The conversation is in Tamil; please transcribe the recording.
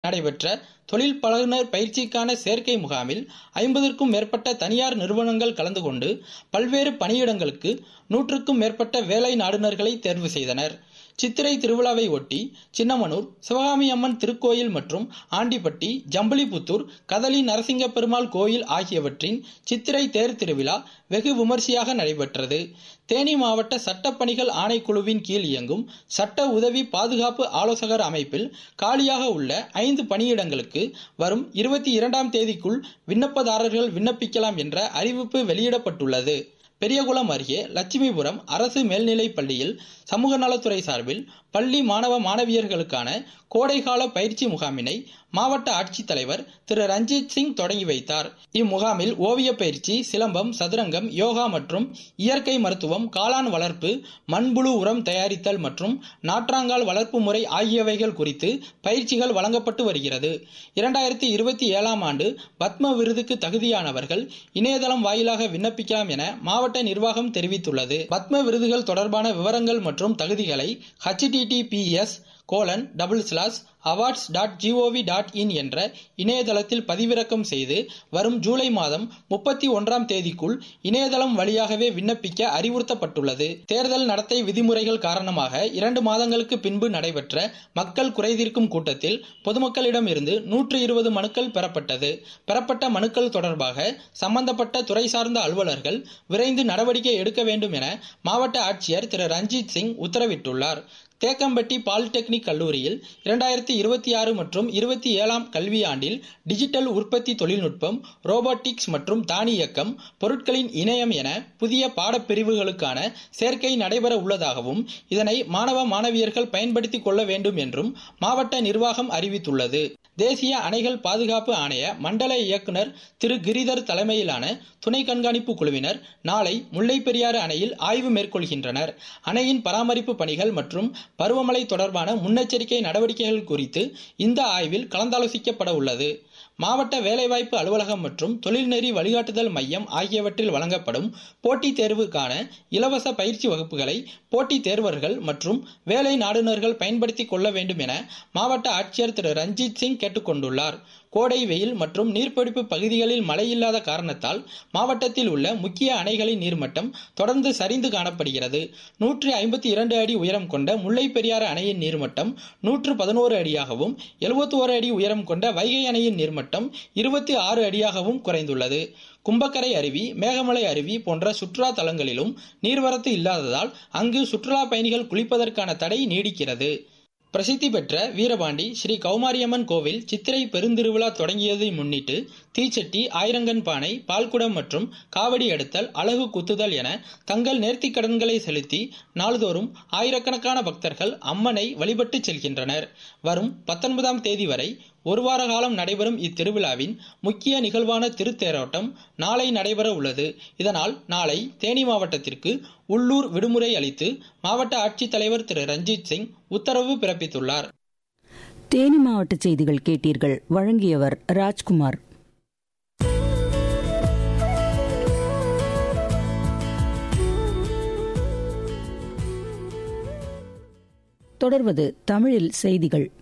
நடைபெற்ற தொழில் பழகுனர் பயிற்சிக்கான சேர்க்கை முகாமில் 50க்கும் மேற்பட்ட தனியார் நிறுவனங்கள் கலந்து கொண்டு பல்வேறு பணியிடங்களுக்கு 100க்கும் மேற்பட்ட வேலை நாடுனர்களை தேர்வு செய்தனர். சித்திரை திருவிழாவை ஒட்டி சின்னமனூர் சிவகாமி அம்மன் திருக்கோயில் மற்றும் ஆண்டிப்பட்டி, ஜம்புலிபுத்தூர், கதலி நரசிங்க பெருமாள் கோயில் ஆகியவற்றின் சித்திரை தேர் திருவிழா வெகு விமர்சையாக நடைபெற்றது. தேனி மாவட்ட சட்டப்பணிகள் ஆணைக்குழுவின் கீழ் இயங்கும் சட்ட உதவி பாதுகாப்பு ஆலோசகர் அமைப்பில் காலியாக உள்ள 5 பணியிடங்களுக்கு வரும் 22ஆம் தேதிக்குள் விண்ணப்பதாரர்கள் விண்ணப்பிக்கலாம் என்ற அறிவிப்பு வெளியிடப்பட்டுள்ளது. பெரியகுளம் அருகே லட்சுமிபுரம் அரசு மேல்நிலைப் பள்ளியில் சமூக நலத்துறை சார்பில் பள்ளி மாணவ மாணவியர்களுக்கான கோடைகால பயிற்சி முகாமினை மாவட்ட ஆட்சித்தலைவர் திரு ரஞ்சித் சிங் தொடங்கி வைத்தார். இம்முகாமில் ஓவிய பயிற்சி, சிலம்பம், சதுரங்கம், யோகா மற்றும் இயற்கை மருத்துவம், காளான் வளர்ப்பு, மண்புழு உரம் தயாரித்தல் மற்றும் நாற்றாங்கால் வளர்ப்பு முறை ஆகியவைகள் குறித்து பயிற்சிகள் வழங்கப்பட்டு வருகிறது. 2027ஆம் ஆண்டு பத்ம விருதுக்கு தகுதியானவர்கள் இணையதளம் வாயிலாக விண்ணப்பிக்கலாம் என மாவட்ட நிர்வாகம் தெரிவித்துள்ளது. பத்ம விருதுகள் தொடர்பான விவரங்கள் மற்றும் தகுதிகளை https://awards.gov.in என்ற இணையதளத்தில் பதிவிறக்கம் செய்து வரும் ஜூலை மாதம் 31ஆம் தேதிக்குள் இணையதளம் வழியாகவே விண்ணப்பிக்க அறிவுறுத்தப்பட்டுள்ளது. தேர்தல் நடத்தை விதிமுறைகள் காரணமாக 2 மாதங்களுக்கு பின்பு நடைபெற்ற மக்கள் குறைதீர்க்கும் கூட்டத்தில் பொதுமக்களிடம் இருந்து 120 மனுக்கள் பெறப்பட்டது. பெறப்பட்ட மனுக்கள் தொடர்பாக சம்பந்தப்பட்ட துறை சார்ந்த அலுவலர்கள் விரைந்து நடவடிக்கை எடுக்க வேண்டும் என மாவட்ட ஆட்சியர் திரு ரஞ்சித் சிங் உத்தரவிட்டுள்ளார். தேக்கம்பட்டி பாலிடெக்னிக் கல்லூரியில் 2026 மற்றும் 27ஆம் கல்வியாண்டில் டிஜிட்டல் உற்பத்தி தொழில்நுட்பம், ரோபோட்டிக்ஸ் மற்றும் தானியக்கம், பொருட்களின் இணையம் என புதிய பாடப்பிரிவுகளுக்கான சேர்க்கை நடைபெற உள்ளதாகவும் இதனை மாணவ மாணவியர்கள் பயன்படுத்திக் கொள்ள வேண்டும் என்றும் மாவட்ட நிர்வாகம் அறிவித்துள்ளது. தேசிய அணைகள் பாதுகாப்பு ஆணைய மண்டல இயக்குனர் திரு கிரிதர் தலைமையிலான துணை கண்காணிப்பு குழுவினர் நாளை முல்லைப் பெரியாறு அணையில் ஆய்வு மேற்கொள்கின்றனர். அணையின் பராமரிப்பு பணிகள் மற்றும் பருவமழை தொடர்பான முன்னெச்சரிக்கை நடவடிக்கைகள் குறித்து இந்த ஆய்வில் கலந்தாலோசிக்கப்பட உள்ளது. மாவட்ட வேலைவாய்ப்பு அலுவலகம் மற்றும் தொழில்நெறி வழிகாட்டுதல் மையம் ஆகியவற்றில் வழங்கப்படும் போட்டித் தேர்வுக்கான இலவச பயிற்சி வகுப்புகளை போட்டித் தேர்வர்கள் மற்றும் வேலை நாடுனர்கள் பயன்படுத்திக் கொள்ள வேண்டும் என மாவட்ட ஆட்சியர் திரு ரஞ்சித் சிங் கேட்டுக்கொண்டுள்ளார். கோடை வெயில் மற்றும் நீர்பிடிப்பு பகுதிகளில் மழை இல்லாத காரணத்தால் மாவட்டத்தில் உள்ள முக்கிய அணைகளின் நீர்மட்டம் தொடர்ந்து சரிந்து காணப்படுகிறது. 152 அடி உயரம் கொண்ட முல்லைப் பெரியாறு அணையின் நீர்மட்டம் 111 அடியாகவும் 71 அடி உயரம் கொண்ட வைகை அணையின் நீர்மட்டம் 26 அடியாகவும் குறைந்துள்ளது. கும்பக்கரை அருவி, மேகமலை அருவி போன்ற சுற்றுலா தலங்களிலும் நீர்வரத்து இல்லாததால் அங்கு சுற்றுலா பயணிகள் குளிப்பதற்கான தடை நீடிக்கிறது. பிரசித்தி பெற்ற வீரபாண்டி ஸ்ரீ கௌமாரியம்மன் கோவில் சித்திரை பெருந்திருவிழா தொடங்கியதை முன்னிட்டு தீச்சட்டி, ஆயிரங்கன் பானை, பால்குடம் மற்றும் காவடி எடுத்தல், அலகு குத்துதல் என தங்கள் நேர்த்திக் கடன்களை செலுத்தி நாள்தோறும் ஆயிரக்கணக்கான பக்தர்கள் அம்மனை வழிபட்டு செல்கின்றனர். வரும் 19ஆம் தேதி வரை ஒரு வார காலம் நடைபெறும் இத்திருவிழாவின் முக்கிய நிகழ்வான திருத்தேரோட்டம் நாளை நடைபெற உள்ளது. இதனால் நாளை தேனி மாவட்டத்திற்கு உள்ளூர் விடுமுறை அளித்து மாவட்ட ஆட்சித்தலைவர் திரு ரஞ்சித் சிங் உத்தரவு பிறப்பித்துள்ளார். தேனி மாவட்ட செய்திகள் கேட்டீர்கள். வழங்கியவர் ராஜ்குமார். தொடர்வது தமிழில் செய்திகள்.